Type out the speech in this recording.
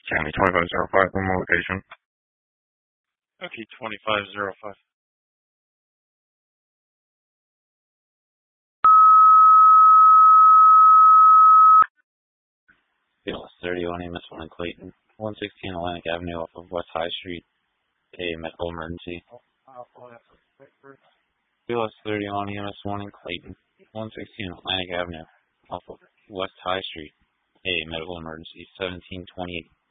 County 2505, one more location. Okay, 2505. BLS 31 MS1 in Clayton, 116 Atlantic Avenue off of West High Street, a medical emergency. BLS 31 MS1 in Clayton, 116 Atlantic Avenue off of West High Street, a medical emergency, 1728.